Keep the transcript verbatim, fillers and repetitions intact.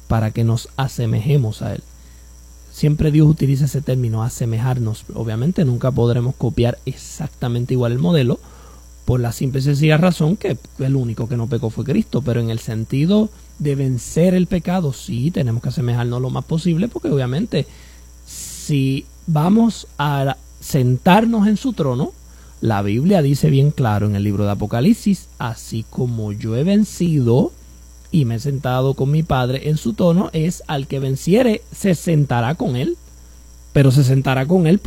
para que nos asemejemos a Él. Siempre Dios utiliza ese término, asemejarnos. Obviamente nunca podremos copiar exactamente igual el modelo, por la simple y sencilla razón que el único que no pecó fue Cristo. Pero en el sentido de vencer el pecado, sí tenemos que asemejarnos lo más posible, porque obviamente si vamos a sentarnos en su trono, la Biblia dice bien claro en el libro de Apocalipsis: así como yo he vencido y me he sentado con mi Padre en su trono, es al que venciere se sentará con él. Pero se sentará con él